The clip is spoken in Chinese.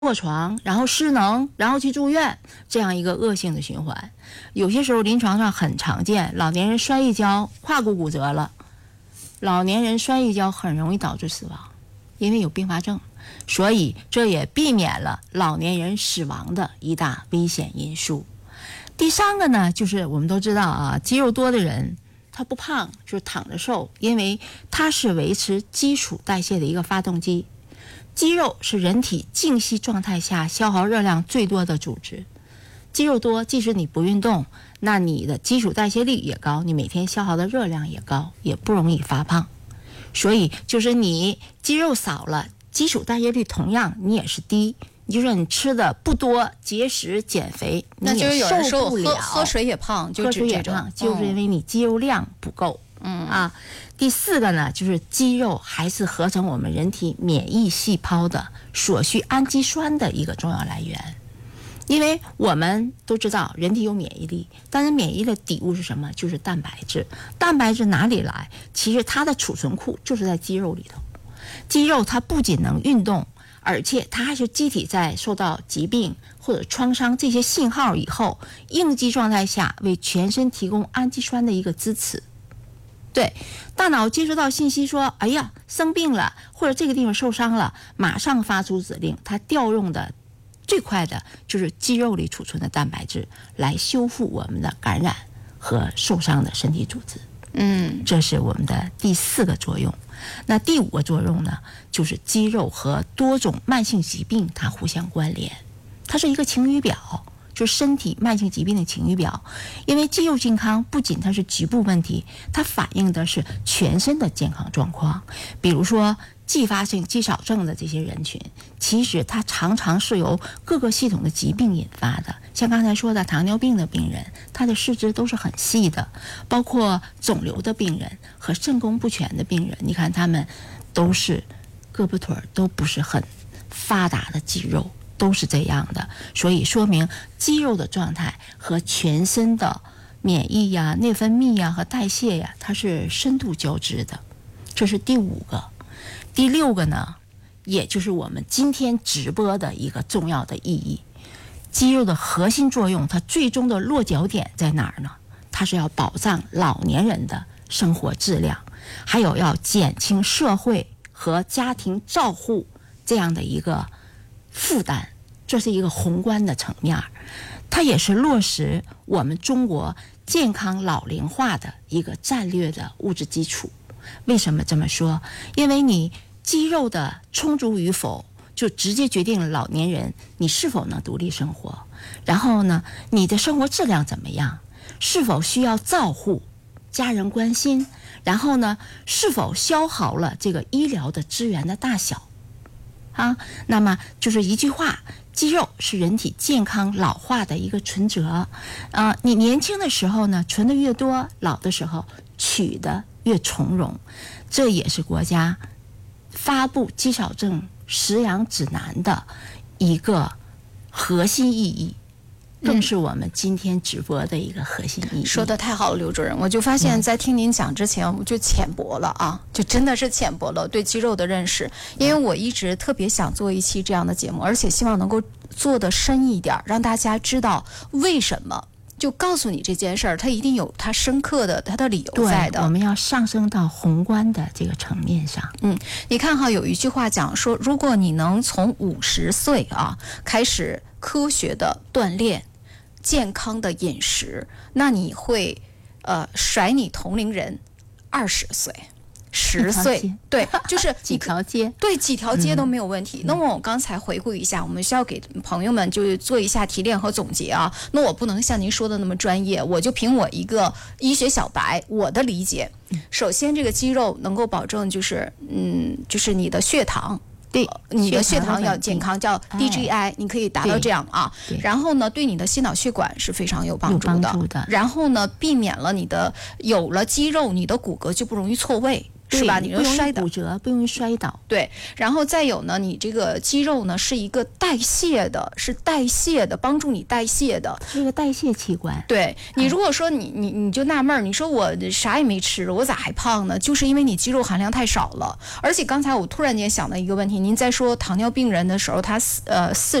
卧床，然后失能，然后去住院，这样一个恶性的循环。有些时候临床上很常见，老年人摔一跤，胯骨骨折了，老年人摔一跤很容易导致死亡，因为有并发症，所以这也避免了老年人死亡的一大危险因素。第三个呢，就是我们都知道啊，肌肉多的人他不胖，就是躺着瘦，因为它是维持基础代谢的一个发动机。肌肉是人体静息状态下消耗热量最多的组织，肌肉多，即使你不运动，那你的基础代谢率也高，你每天消耗的热量也高，也不容易发胖。所以就是你肌肉少了，基础代谢率同样你也是低，就是你吃的不多，节食减肥， 那就是有人说受不了喝水也胖，就指这种， 就是因为你肌肉量不够。第四个呢，就是肌肉还是合成我们人体免疫细胞的所需氨基酸的一个重要来源。因为我们都知道人体有免疫力，但是免疫的底物是什么？就是蛋白质。蛋白质哪里来？其实它的储存库就是在肌肉里头。肌肉它不仅能运动，而且它还是机体在受到疾病或者创伤这些信号以后，应激状态下为全身提供氨基酸的一个支持。对，大脑接收到信息说，哎呀，生病了，或者这个地方受伤了，马上发出指令，它调用的最快的就是肌肉里储存的蛋白质来修复我们的感染和受伤的身体组织。这是我们的第四个作用。那第五个作用呢，就是肌肉和多种慢性疾病它互相关联，它是一个晴雨表，就是身体慢性疾病的晴雨表。因为肌肉健康不仅它是局部问题，它反映的是全身的健康状况。比如说继发性肌少症的这些人群，其实它常常是由各个系统的疾病引发的。像刚才说的糖尿病的病人，他的四肢都是很细的，包括肿瘤的病人和肾功不全的病人，你看他们都是胳膊腿都不是很发达的肌肉，都是这样的。所以说明肌肉的状态和全身的免疫呀、内分泌呀和代谢呀，它是深度交织的。这是第五个。第六个呢，也就是我们今天直播的一个重要的意义。肌肉的核心作用，它最终的落脚点在哪儿呢？它是要保障老年人的生活质量，还有要减轻社会和家庭照护这样的一个负担，这是一个宏观的层面。它也是落实我们中国健康老龄化的一个战略的物质基础。为什么这么说？因为你肌肉的充足与否，就直接决定了老年人你是否能独立生活，然后呢，你的生活质量怎么样，是否需要照护、家人关心，然后呢，是否消耗了这个医疗的资源的大小那么就是一句话，肌肉是人体健康老化的一个存折你年轻的时候呢存的越多，老的时候取的越从容。这也是国家发布肌少症食养指南的一个核心意义，更是我们今天直播的一个核心意义。 说的太好了，刘主任，我就发现在听您讲之前，我就浅薄了就真的是浅薄了对肌肉的认识。因为我一直特别想做一期这样的节目，而且希望能够做得深一点，让大家知道为什么。就告诉你这件事儿，它一定有它深刻的它的理由在的。 对，我们要上升到宏观的这个层面上。 你看有一句话讲说，如果你能从50岁开始科学的锻炼、健康的饮食，那你会甩你同龄人20岁。10岁，对，就是几条街， 对，几条街都没有问题。那么我刚才回顾一下，我们需要给朋友们就是做一下提炼和总结那我不能像您说的那么专业，我就凭我一个医学小白我的理解。首先，这个肌肉能够保证就是你的血糖。对，你的血糖要健康，叫 DGI，你可以达到这样然后呢，对你的心脑血管是非常有帮助的。然后呢，避免了有了肌肉，你的骨骼就不容易错位。 是吧？你不容易摔倒骨折，不容易摔倒。 对，然后再有呢，你这个肌肉呢是一个代谢的，帮助你代谢的， 是一个代谢器官。 对，你如果说你就纳闷儿，你说我啥也没吃，我咋还胖呢？就是因为你肌肉含量太少了。而且刚才我突然间想到一个问题，您在说糖尿病人的时候，他